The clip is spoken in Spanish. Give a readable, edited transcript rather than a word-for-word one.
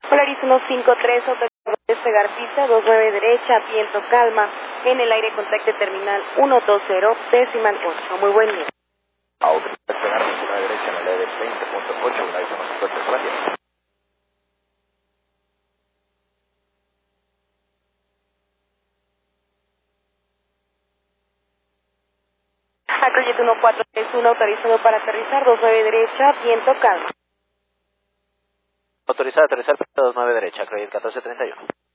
Polaris 153, autorizado despegar pista 29 derecha, viento calma, en el aire contacto terminal 120, decimal 8. Muy buen día. Autorizado despegar 29 derecha en el aire 20.8, Polaris 153, gracias. Acrojet 1431, autorizado para aterrizar 29 derecha, viento calma. Autorizado a aterrizar pista 29 derecha, Acrojet 1431.